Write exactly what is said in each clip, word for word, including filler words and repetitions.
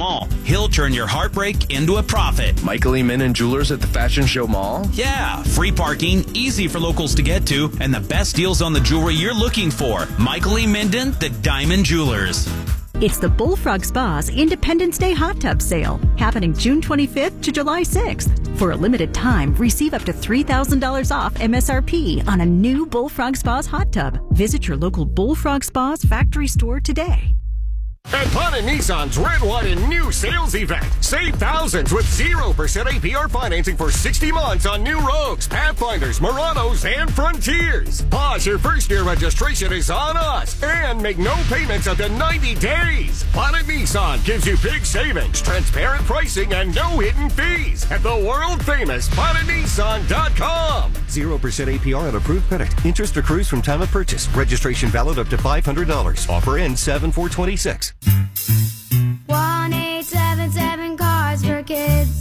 Mall. He'll turn your heartbreak into a profit. Michael E. Minden Jewelers at the Fashion Show Mall? Yeah, free parking, easy for locals to get to, and the best deals on the jewelry you're looking for. Michael E. Minden, the Diamond Jewelers. It's the Bullfrog Spa's Independence Day Hot Tub Sale, happening June twenty-fifth to July sixth. For a limited time, receive up to three thousand dollars off M S R P on a new Bullfrog Spa's hot tub. Visit your local Bullfrog Spa's factory store today. At Bonnet Nissan's Red, White, and New sales event. Save thousands with zero percent A P R financing for sixty months on new Rogues, Pathfinders, Muranos, and Frontiers. Pause your first year registration is on us. And make no payments up to ninety days. Bonnet Nissan gives you big savings, transparent pricing, and no hidden fees at the world famous Bonnet Nissan dot com. zero percent A P R on approved credit. Interest accrues from time of purchase. Registration valid up to five hundred dollars. Offer ends seven four twenty-six. one eight seven seven Cars for Kids.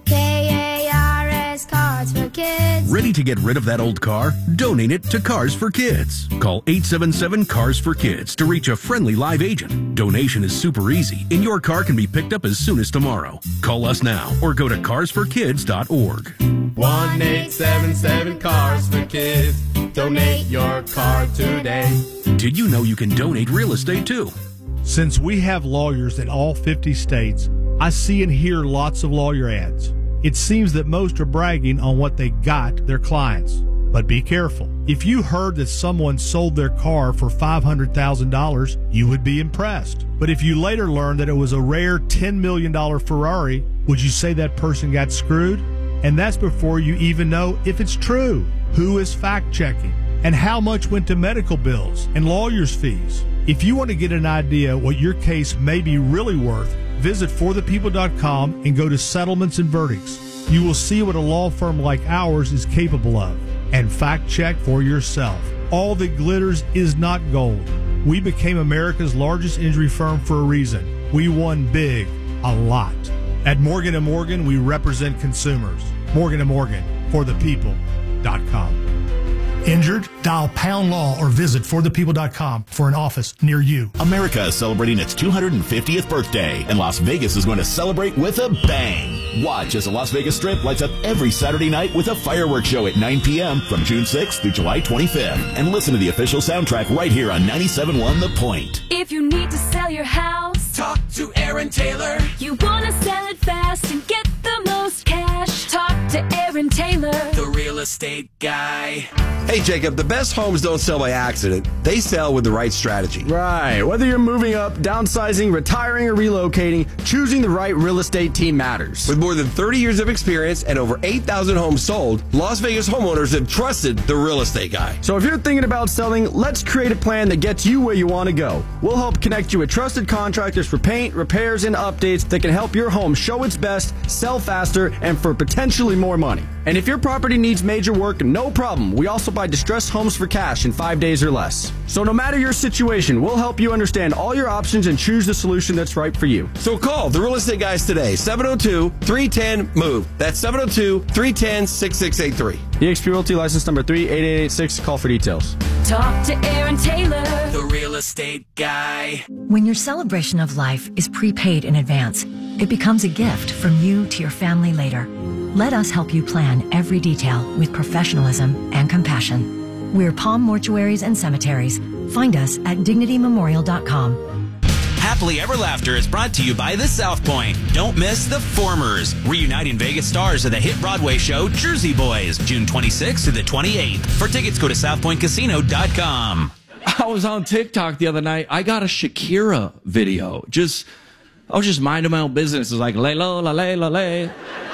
K A R S Cars for Kids. Ready to get rid of that old car? Donate it to Cars for Kids. Call eight seven seven Cars for Kids to reach a friendly live agent. Donation is super easy, and your car can be picked up as soon as tomorrow. Call us now or go to cars for kids dot org. one eight seven seven Cars for Kids. Donate your car today. Did you know you can donate real estate too? Since we have lawyers in all fifty states, I see and hear lots of lawyer ads. It seems that most are bragging on what they got their clients. But be careful. If you heard that someone sold their car for five hundred thousand dollars, you would be impressed. But if you later learned that it was a rare ten million dollars Ferrari, would you say that person got screwed? And that's before you even know if it's true. Who is fact-checking? And how much went to medical bills and lawyers' fees? If you want to get an idea what your case may be really worth, visit for the people dot com and go to Settlements and Verdicts. You will see what a law firm like ours is capable of. And fact-check for yourself. All that glitters is not gold. We became America's largest injury firm for a reason. We won big, a lot. At Morgan and Morgan, we represent consumers. Morgan and Morgan, for the people dot com. Injured? Dial pound law or visit for the people dot com for an office near you. America is celebrating its two hundred fiftieth birthday, and Las Vegas is going to celebrate with a bang. Watch as the Las Vegas Strip lights up every Saturday night with a fireworks show at nine p.m. from June sixth through July twenty-fifth. And listen to the official soundtrack right here on ninety-seven point one The Point. If you need to sell your house, talk to Aaron Taylor. You want to sell it fast and get the most cash, talk to Aaron Taylor, the real estate guy. Hey, Jacob, the best homes don't sell by accident. They sell with the right strategy. Right. Whether you're moving up, downsizing, retiring, or relocating, choosing the right real estate team matters. With more than thirty years of experience and over eight thousand homes sold, Las Vegas homeowners have trusted the real estate guy. So if you're thinking about selling, let's create a plan that gets you where you want to go. We'll help connect you with trusted contractors for paint, repairs, and updates that can help your home show its best, sell faster, and for potentially more money. And if your property needs major work, no problem. We also buy distressed homes for cash in five days or less. So no matter your situation, we'll help you understand all your options and choose the solution that's right for you. So call the real estate guys today, seven oh two, three one zero, M O V E. That's seven oh two, three one zero, six six eight three. E X P Realty license number three eight eight eight six. Call for details. talk to Aaron Taylor, the real estate guy. When your celebration of life is prepaid in advance, it becomes a gift from you to your family later. Let us help you plan every detail with professionalism and compassion. We're Palm Mortuaries and Cemeteries. Find us at dignity memorial dot com. Happily Ever Laughter is brought to you by the South Point. Don't miss The Formers, reuniting Vegas stars of the hit Broadway show Jersey Boys, June twenty-sixth to the twenty-eighth. For tickets, go to south point casino dot com. I was on TikTok the other night. I got a Shakira video. Just, I was just minding my own business. It was like, lay, lo, la, lay, la, lay.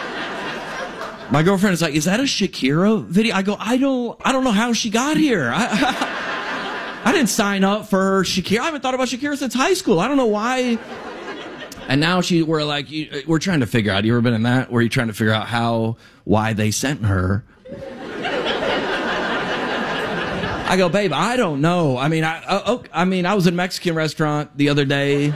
My girlfriend is like, is that a Shakira video? I go, I don't, I don't know how she got here. I, I, I didn't sign up for her Shakira. I haven't thought about Shakira since high school. I don't know why. And now she, we're like, we're trying to figure out. You ever been in that? Where you're trying to figure out how, why they sent her. I go, babe, I don't know. I mean, I, oh, I mean, I was in a Mexican restaurant the other day.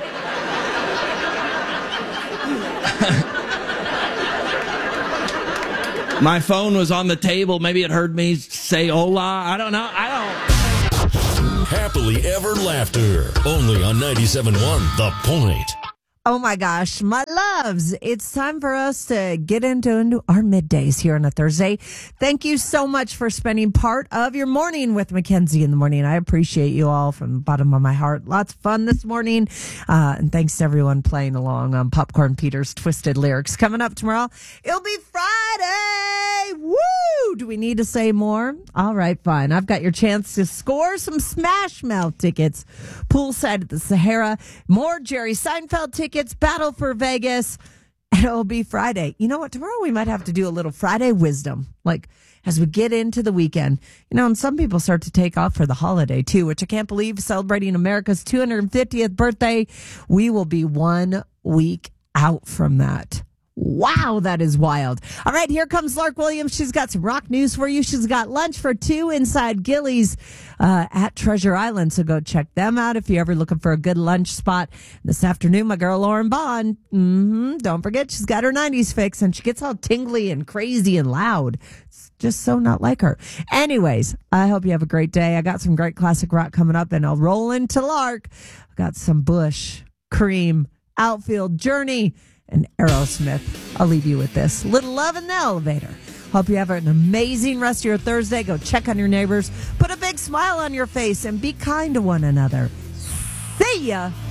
My phone was on the table. Maybe it heard me say hola. I don't know. I don't. Happily Ever Laughter. Only on ninety-seven point one The Point. Oh my gosh, my loves. It's time for us to get into, into our middays here on a Thursday. Thank you so much for spending part of your morning with Mackenzie in the morning. I appreciate you all from the bottom of my heart. Lots of fun this morning. Uh, and thanks to everyone playing along on Popcorn Peter's Twisted Lyrics. Coming up tomorrow, it'll be Friday. Woo! Do we need to say more? All right, fine. I've got your chance to score some Smash Mouth tickets. Poolside at the Sahara. More Jerry Seinfeld tickets. Battle for Vegas. And it'll be Friday. You know what? Tomorrow we might have to do a little Friday wisdom. Like, as we get into the weekend. You know, and some people start to take off for the holiday, too, which I can't believe. Celebrating America's two hundred fiftieth birthday. We will be one week out from that. Wow, that is wild. All right, here comes Lark Williams. She's got some rock news for you. She's got lunch for two inside Gillies uh, at Treasure Island. So go check them out if you're ever looking for a good lunch spot. This afternoon, my girl Lauren Bond. Mm-hmm, don't forget, she's got her nineties fix, and she gets all tingly and crazy and loud. It's just so not like her. Anyways, I hope you have a great day. I got some great classic rock coming up, and I'll roll into Lark. I got some Bush, Cream, Outfield, Journey, and Aerosmith. I'll leave you with this. Little Love in the Elevator. Hope you have an amazing rest of your Thursday. Go check on your neighbors. Put a big smile on your face and be kind to one another. See ya.